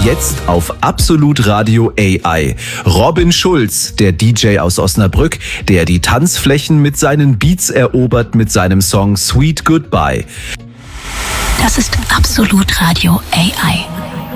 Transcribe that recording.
Jetzt auf Absolut Radio AI. Robin Schulz, der DJ aus Osnabrück, der die Tanzflächen mit seinen Beats erobert mit seinem Song Sweet Goodbye. Das ist Absolut Radio AI.